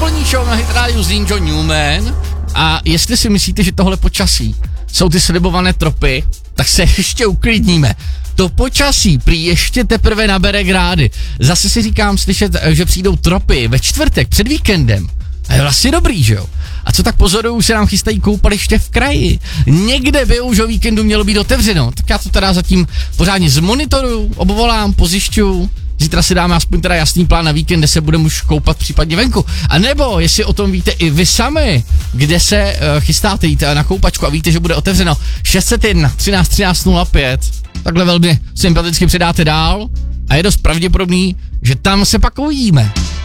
dopolední show na Hit Radio s Ninjo Newman. A jestli si myslíte, že tohle počasí jsou ty slibované tropy, tak se ještě uklidníme. To počasí prý ještě teprve nabere grády. Zase si říkám slyšet, že přijdou tropy ve čtvrtek před víkendem. A je vlastně dobrý, že jo? A co tak pozoruju, se nám chystají koupaliště v kraji. Někde by už o víkendu mělo být otevřeno. Tak já to teda zatím pořádně zmonitoruju, obvolám, pozjišťuju. Zítra si dáme aspoň teda jasný plán na víkend, kde se budeme už koupat případně venku. A nebo, jestli o tom víte i vy sami, kde se chystáte jít na koupačku a víte, že bude otevřeno 601 13 13 05, takhle velmi sympaticky předáte dál a je dost pravděpodobný, že tam se pak uvidíme.